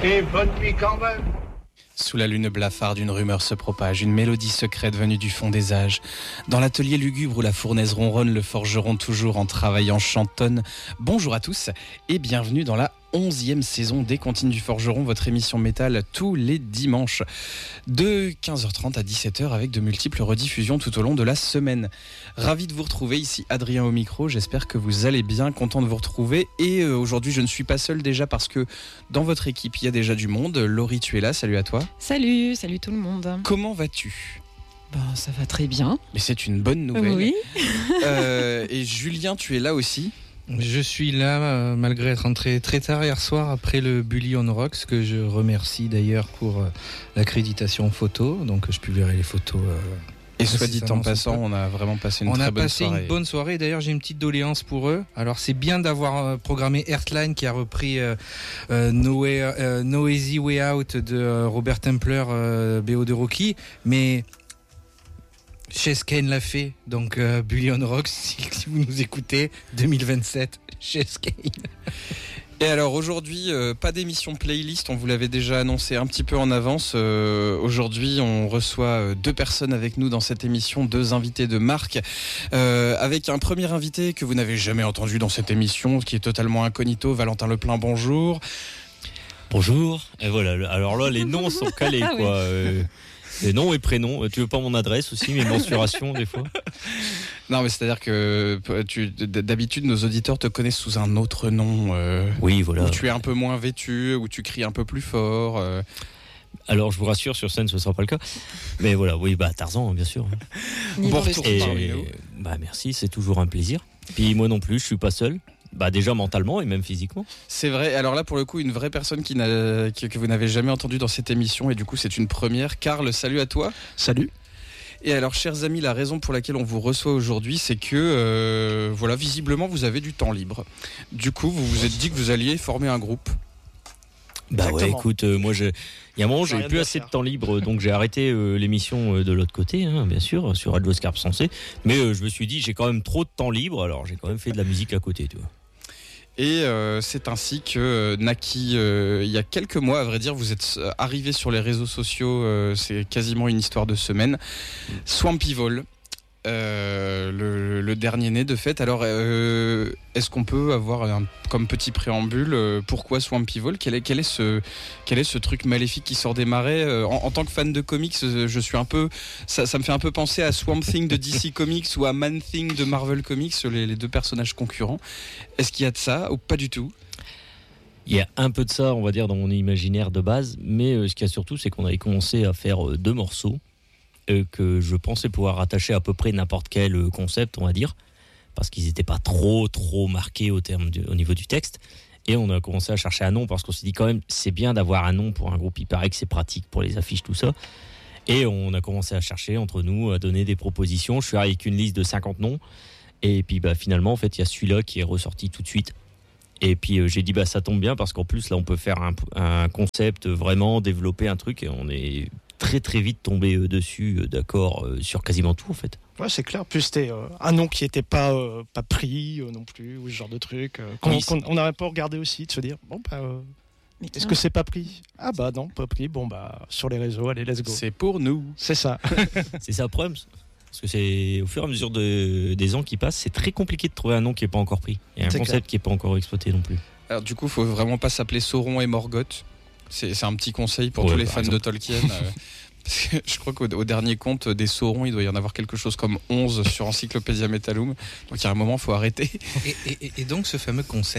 Et bonne nuit quand même. Sous la lune blafarde, une rumeur se propage, une mélodie secrète venue du fond des âges. Dans l'atelier lugubre où la fournaise ronronne, le forgeron toujours en travaillant chantonne. Bonjour à tous et bienvenue dans la 11e saison des Cantines du Forgeron, votre émission métal tous les dimanches de 15h30 à 17h avec de multiples rediffusions tout au long de la semaine. Ravi de vous retrouver, ici Adrien au micro, j'espère que vous allez bien, content de vous retrouver. Et aujourd'hui je ne suis pas seul déjà parce que dans votre équipe il y a déjà du monde. Laurie, tu es là, salut à toi. Salut tout le monde. Comment vas-tu ? Ça va très bien. Mais c'est une bonne nouvelle. Oui. Et Julien, tu es là aussi ? Je suis là malgré être rentré très tard hier soir après le Bully on Rocks, que je remercie d'ailleurs pour l'accréditation photo. Donc je publierai les photos. Et soit dit en passant, on a vraiment passé une très bonne soirée. On a passé une bonne soirée. D'ailleurs, j'ai une petite doléance pour eux. Alors, c'est bien d'avoir programmé Earthline qui a repris No Easy Way Out de Robert Templer, BO de Rocky. Mais Chase Kane l'a fait. Donc, Bully on Rocks, si vous nous écoutez, 2027, Chase Kane. Et alors aujourd'hui, pas d'émission playlist, on vous l'avait déjà annoncé un petit peu en avance. Aujourd'hui, on reçoit deux personnes avec nous dans cette émission, deux invités de marque, avec un premier invité que vous n'avez jamais entendu dans cette émission, qui est totalement incognito, Valentin Leplein, bonjour. Bonjour, et voilà, alors là les noms sont calés quoi. Les noms et prénoms, tu veux pas mon adresse aussi, mes mensurations des fois? Non mais c'est-à-dire que d'habitude nos auditeurs te connaissent sous un autre nom. Oui voilà. Où tu es un peu moins vêtu, où tu cries un peu plus fort. Alors je vous rassure, sur scène ce sera pas le cas. Mais voilà, oui Tarzan bien sûr. Bon retour parmi nous. Merci, c'est toujours un plaisir. Puis moi non plus, je suis pas seul. Déjà mentalement et même physiquement. C'est vrai, alors là pour le coup une vraie personne que vous n'avez jamais entendue dans cette émission et du coup c'est une première. Karl, salut à toi. Salut. Et alors chers amis, la raison pour laquelle on vous reçoit aujourd'hui c'est que visiblement vous avez du temps libre. Du coup vous vous êtes dit que vous alliez former un groupe. Ouais écoute, moi il y a un moment j'ai plus assez de temps libre donc j'ai arrêté l'émission de l'autre côté bien sûr sur Radio Scarpe Sensé, mais je me suis dit j'ai quand même trop de temps libre alors j'ai quand même fait de la musique à côté tu vois. Et c'est ainsi que Naki, il y a quelques mois, à vrai dire, vous êtes arrivé sur les réseaux sociaux, c'est quasiment une histoire de semaine. Swampyvol, le dernier né de fait. Alors, est-ce qu'on peut avoir comme petit préambule, pourquoi Swampyvol ? Quel est ce truc maléfique qui sort des marais ? En tant que fan de comics, je suis un peu, ça me fait un peu penser à Swamp Thing de DC Comics ou à Man Thing de Marvel Comics, les deux personnages concurrents. Est-ce qu'il y a de ça ou pas du tout ? Il y a un peu de ça, on va dire, dans mon imaginaire de base, mais ce qu'il y a surtout, c'est qu'on avait commencé à faire deux morceaux que je pensais pouvoir rattacher à peu près n'importe quel concept, on va dire, parce qu'ils n'étaient pas trop marqués au niveau du texte. Et on a commencé à chercher un nom, parce qu'on s'est dit quand même, c'est bien d'avoir un nom pour un groupe, il paraît que c'est pratique pour les affiches, tout ça. Et on a commencé à chercher entre nous, à donner des propositions. Je suis arrivé avec une liste de 50 noms. Et puis finalement, en fait, il y a celui-là qui est ressorti tout de suite. Et puis j'ai dit, ça tombe bien, parce qu'en plus, là, on peut faire un concept, vraiment développer un truc, et on est très très vite tombé dessus, d'accord, sur quasiment tout en fait. Ouais, c'est clair. Plus c'était un nom qui n'était pas pris non plus, ou ce genre de truc. On n'aurait pas regardé aussi, de se dire, est-ce que c'est pas pris ? Ah non, pas pris. Sur les réseaux, allez, let's go. C'est pour nous. C'est ça. C'est ça le problème. Parce que c'est au fur et à mesure des ans qui passent, c'est très compliqué de trouver un nom qui n'est pas encore pris. Et un concept qui n'est pas encore exploité non plus. Alors du coup, il ne faut vraiment pas s'appeler Sauron et Morgoth. C'est un petit conseil pour tous les fans de Tolkien. Parce que je crois qu'au dernier compte des Saurons, il doit y en avoir quelque chose comme 11 sur Encyclopédia Metallum. Donc il y a un moment, il faut arrêter. Et donc ce fameux concept ?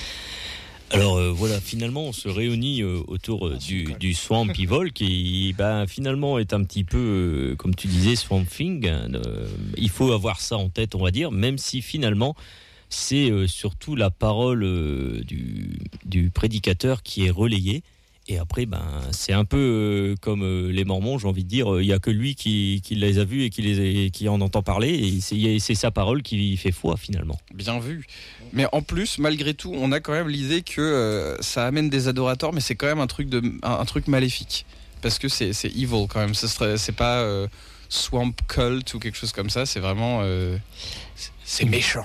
Alors finalement on se réunit autour du Swampyvol qui finalement est un petit peu, comme tu disais, Swamp Thing. Il faut avoir ça en tête, on va dire, même si finalement c'est surtout la parole du prédicateur qui est relayée. Et après, c'est un peu comme les Mormons, j'ai envie de dire, il n'y a que lui qui les a vus et qui en entend parler, et c'est sa parole qui fait foi finalement. Bien vu. Mais en plus, malgré tout, on a quand même l'idée que ça amène des adorateurs, mais c'est quand même un truc maléfique. Parce que c'est evil quand même, c'est pas Swamp Cult ou quelque chose comme ça, c'est vraiment... c'est méchant.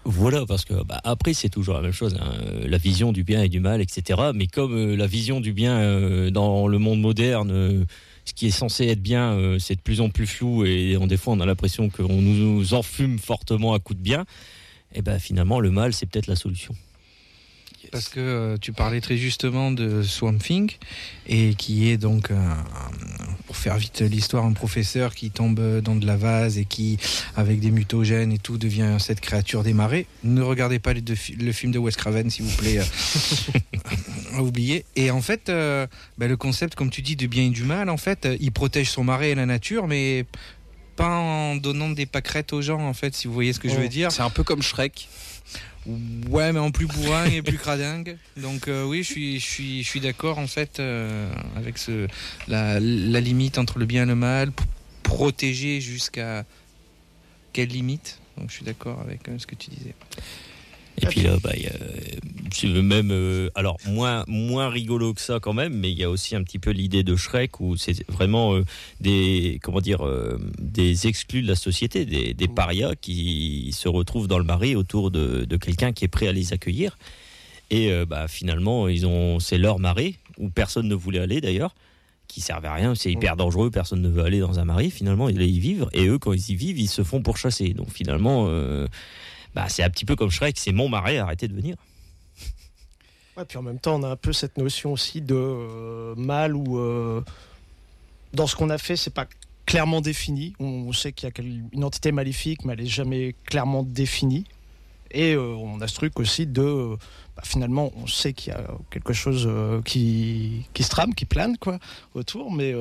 Voilà, parce que après c'est toujours la même chose, hein, la vision du bien et du mal, etc. Mais comme la vision du bien dans le monde moderne, ce qui est censé être bien, c'est de plus en plus flou et des fois on a l'impression qu'on nous enfume fortement à coups de bien. Et finalement le mal c'est peut-être la solution. Parce que tu parlais très justement de Swamp Thing, et qui est donc, pour faire vite l'histoire, un professeur qui tombe dans de la vase et qui, avec des mutagènes et tout, devient cette créature des marais. Ne regardez pas le film de Wes Craven, s'il vous plaît. Oubliez. Et en fait, le concept, comme tu dis, du bien et du mal, en fait, il protège son marais et la nature, mais pas en donnant des pâquerettes aux gens, en fait, si vous voyez ce que je veux dire. C'est un peu comme Shrek. Ouais, mais en plus bourrin et plus cradingue. Donc oui, je suis d'accord en fait avec la limite entre le bien et le mal, protéger jusqu'à quelle limite. Donc je suis d'accord avec ce que tu disais. Et puis là, c'est même, alors moins rigolo que ça quand même, mais il y a aussi un petit peu l'idée de Shrek où c'est vraiment des exclus de la société, des parias qui se retrouvent dans le marais autour de quelqu'un qui est prêt à les accueillir. Et finalement, c'est leur marais où personne ne voulait aller d'ailleurs, qui servait à rien, c'est hyper dangereux, personne ne veut aller dans un marais. Finalement, ils y vivent et eux, quand ils y vivent, ils se font pourchasser. Donc finalement. C'est un petit peu comme Shrek, c'est mon marais, arrêtez de venir. Ouais, puis en même temps, on a un peu cette notion aussi de mal où dans ce qu'on a fait, c'est pas clairement défini. On sait qu'il y a une entité maléfique, mais elle est jamais clairement définie. Et on a ce truc aussi de finalement, on sait qu'il y a quelque chose qui se trame, qui plane quoi autour, mais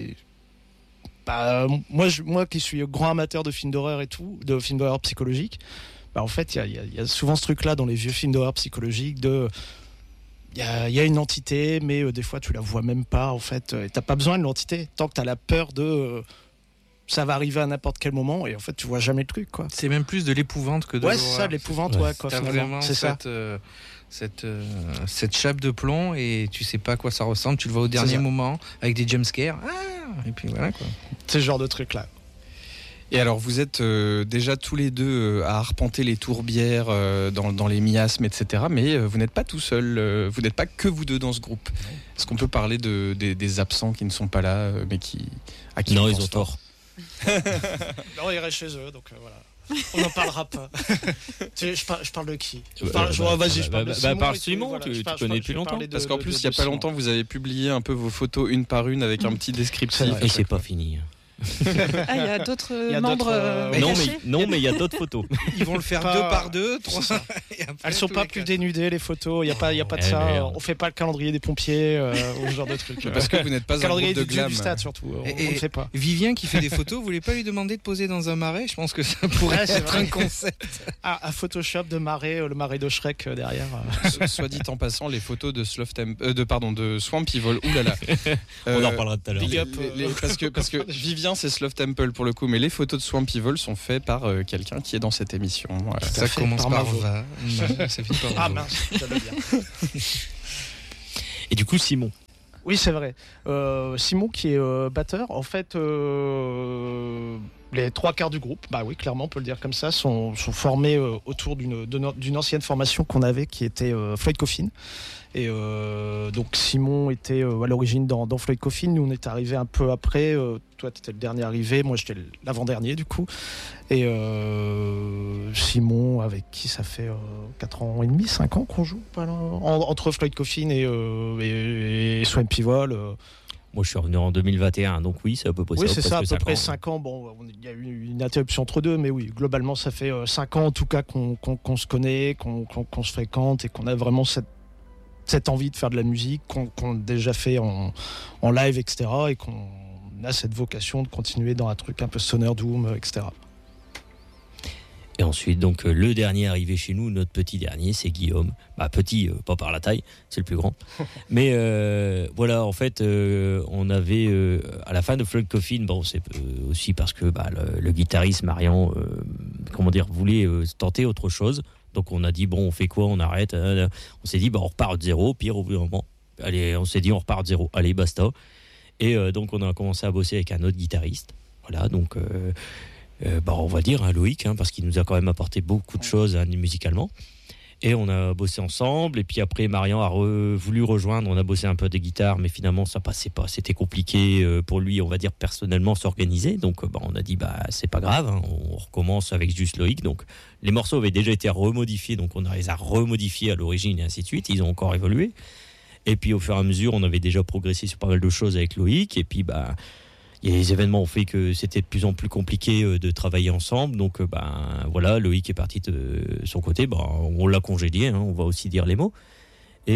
moi qui suis grand amateur de films d'horreur et tout, de films d'horreur psychologiques. En fait, il y a souvent ce truc-là dans les vieux films d'horreur psychologiques il y a une entité, mais des fois tu la vois même pas. En fait, t'as pas besoin de l'entité tant que t'as la peur de ça va arriver à n'importe quel moment. Et en fait, tu vois jamais le truc, quoi. C'est même plus de l'épouvante que de l'horreur. Ouais, c'est ça, l'épouvante, quoi. T'as vraiment c'est cette chape de plomb et tu sais pas à quoi ça ressemble. Tu le vois au dernier moment avec des jumpscares. Et puis voilà, quoi. C'est ce genre de truc-là. Et alors, vous êtes déjà tous les deux à arpenter les tourbières dans les miasmes, etc. Mais vous n'êtes pas tout seul. Vous n'êtes pas que vous deux dans ce groupe. Est-ce qu'on peut parler des absents qui ne sont pas là, mais à qui non, ils ont tort. Non, ils restent chez eux, donc voilà. On n'en parlera pas. Je parle de qui je parle de Simon. Par Simon, tu connais depuis longtemps. Parce qu'en plus, il n'y a pas longtemps, vous avez publié un peu vos photos une par une avec un petit descriptif. Et c'est pas fini. Il y a d'autres membres. Non, mais il y a d'autres photos. Ils vont le faire deux par deux, trois. Elles sont pas plus dénudées, les photos. Il y a pas de ça. Merde. On fait pas le calendrier des pompiers ou ce genre de trucs. Parce que vous n'êtes pas un calendrier groupe de glam. Du stade surtout. On ne fait pas. Vivien qui fait des photos, vous voulez pas lui demander de poser dans un marais? Je pense que ça pourrait être un concept. Un Photoshop de marais, le marais de Shrek derrière. Soit dit en passant, les photos de Swamp Evil. Oulala. On en reparlera tout à l'heure. Parce que Vivien, c'est Sloth Temple pour le coup, mais les photos de Swamp Evil sont faites par quelqu'un qui est dans cette émission. Voilà. Ça commence par va. Ça finit par mince, ça va bien. Et du coup, Simon. Oui, c'est vrai. Simon qui est batteur, en fait, les trois quarts du groupe, oui, clairement, on peut le dire comme ça, sont formés autour d'une ancienne formation qu'on avait qui était Floyd Coffin. Et donc Simon était à l'origine dans Floyd Coffin. Nous, on est arrivé un peu après. Toi, tu étais le dernier arrivé. Moi, j'étais l'avant-dernier, du coup. Et Simon, avec qui ça fait 4 ans et demi, 5 ans qu'on joue entre Floyd Coffin et Swamp Evil. Moi, je suis revenu en 2021, donc oui, c'est à peu près ça. Oui, c'est ça, à peu près 5 ans. Bon, il y a eu une interruption entre deux, mais oui, globalement, ça fait 5 ans en tout cas qu'on se connaît, qu'on se fréquente et qu'on a vraiment cette envie de faire de la musique, qu'on a déjà fait en live, etc. Et qu'on a cette vocation de continuer dans un truc un peu stoner doom, etc. Et ensuite, donc, le dernier arrivé chez nous, notre petit dernier, c'est Guillaume. Petit, pas par la taille, c'est le plus grand. Mais voilà, en fait, on avait, à la fin de Floyd Coffin, c'est aussi parce que le guitariste Marian, voulait tenter autre chose. Donc on a dit, on fait quoi, on arrête. On s'est dit, on repart de zéro, pire au bout d'un moment. Allez, on s'est dit, on repart de zéro, allez, basta. Et donc on a commencé à bosser avec un autre guitariste. Voilà, donc... on va dire Loïc, parce qu'il nous a quand même apporté beaucoup de choses musicalement. Et on a bossé ensemble. Et puis après, Marian a voulu rejoindre. On a bossé un peu de guitare, mais finalement, ça passait pas. C'était compliqué pour lui, on va dire, personnellement, s'organiser. Donc, on a dit, c'est pas grave. On recommence avec juste Loïc. Donc, les morceaux avaient déjà été remodifiés. Donc, on les a remodifiés à l'origine et ainsi de suite. Ils ont encore évolué. Et puis, au fur et à mesure, on avait déjà progressé sur pas mal de choses avec Loïc. Et puis, les événements ont fait que c'était de plus en plus compliqué de travailler ensemble. Donc, voilà, Loïc est parti de son côté. On l'a congédié, on va aussi dire les mots. Et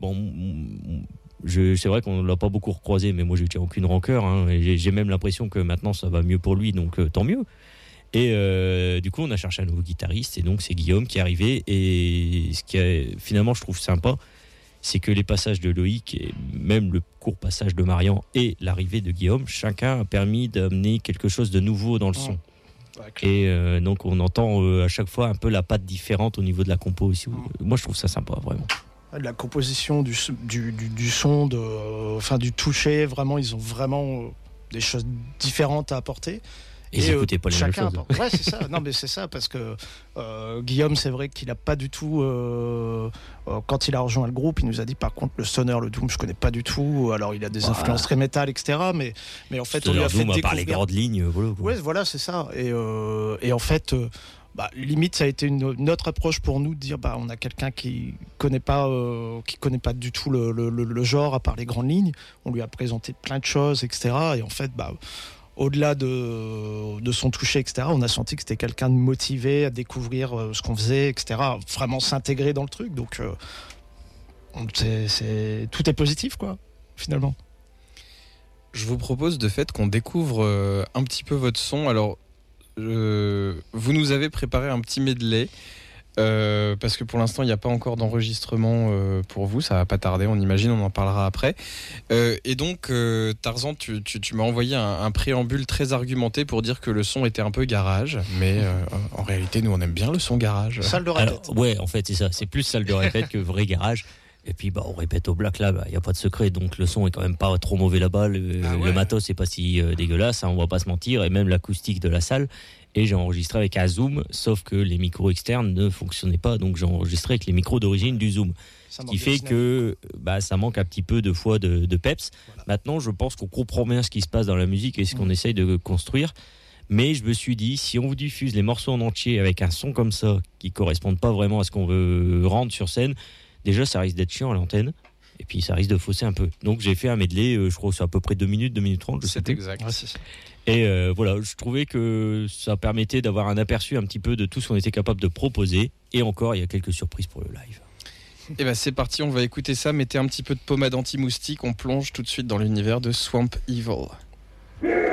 c'est vrai qu'on ne l'a pas beaucoup recroisé, mais moi, je ne tiens aucune rancœur. Et j'ai même l'impression que maintenant, ça va mieux pour lui, donc tant mieux. Et du coup, on a cherché un nouveau guitariste. Et donc, c'est Guillaume qui est arrivé. Et ce qui est, finalement, je trouve sympa, c'est que les passages de Loïc et même le court passage de Marian et l'arrivée de Guillaume, chacun a permis d'amener quelque chose de nouveau dans le son. Et donc on entend à chaque fois un peu la patte différente au niveau de la compo aussi. Moi je trouve ça sympa vraiment. La composition du son, du toucher, vraiment ils ont vraiment des choses différentes à apporter. Et ils n'écoutaient pas les mêmes choses. Ouais, c'est ça. Non, mais c'est ça, parce que Guillaume, c'est vrai qu'il n'a pas du tout... quand il a rejoint le groupe, il nous a dit, par contre, le stoner, le doom, je ne connais pas du tout. Alors, il a des influences très métal, etc. Mais en fait, stoner, on lui a fait doom, découvrir... par les grandes lignes. Voilà, c'est ça. Et en fait... limite, ça a été une autre approche pour nous de dire on a quelqu'un qui connaît pas du tout le genre à part les grandes lignes. On lui a présenté plein de choses, etc. Et en fait, au-delà de son toucher, etc., on a senti que c'était quelqu'un de motivé à découvrir ce qu'on faisait, etc., vraiment s'intégrer dans le truc. Donc, tout est positif, quoi, finalement. Je vous propose de fait qu'on découvre un petit peu votre son. Alors, vous nous avez préparé un petit medley. Parce que pour l'instant il n'y a pas encore d'enregistrement pour vous, ça va pas tarder, on imagine, on en parlera après. Et donc Tarzan, tu m'as envoyé un préambule très argumenté pour dire que le son était un peu garage, mais en réalité nous on aime bien le son garage. Salle de répète. Ouais, en fait c'est ça, c'est plus salle de répète que vrai garage. Et puis on répète au Black Lab, il n'y a pas de secret, donc le son est quand même pas trop mauvais là-bas, le matos c'est pas si dégueulasse, on va pas se mentir, et même l'acoustique de la salle. Et j'ai enregistré avec un Zoom, sauf que les micros externes ne fonctionnaient pas, donc j'ai enregistré avec les micros d'origine du Zoom. Ce qui fait que ça manque un petit peu de fois de peps. Voilà. Maintenant, je pense qu'on comprend bien ce qui se passe dans la musique et ce qu'on essaye de construire. Mais je me suis dit, si on vous diffuse les morceaux en entier avec un son comme ça, qui ne correspondent pas vraiment à ce qu'on veut rendre sur scène, déjà ça risque d'être chiant à l'antenne. Et puis ça risque de fausser un peu. Donc j'ai fait un medley, je crois que c'est à peu près 2 minutes 30. C'est exact. Ouais, c'est ça. Et voilà, je trouvais que ça permettait d'avoir un aperçu un petit peu de tout ce qu'on était capable de proposer. Et encore, il y a quelques surprises pour le live. Et c'est parti, on va écouter ça. Mettez un petit peu de pommade anti-moustique, on plonge tout de suite dans l'univers de Swamp Evil.